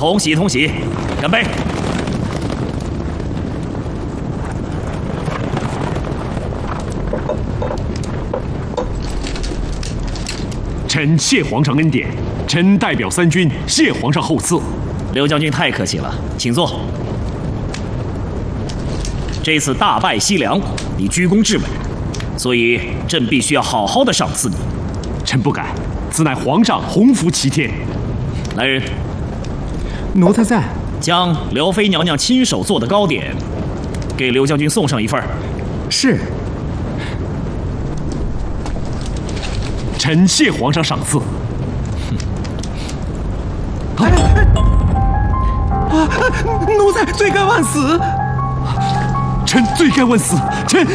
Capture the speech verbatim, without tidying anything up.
同喜同喜，干杯！ 臣谢皇上恩典，臣代表三军谢皇上厚赐。 刘将军太客气了，请坐。这次大败西凉，你居功至伟，所以朕必须要好好的赏赐你。 臣不敢，此乃皇上洪福齐天。 来人， 奴才在。 将刘妃娘娘亲手做的糕点，给刘将军送上一份。 是。 臣谢皇上赏赐。 哎啊！奴才罪该万死。 臣罪该万死。臣。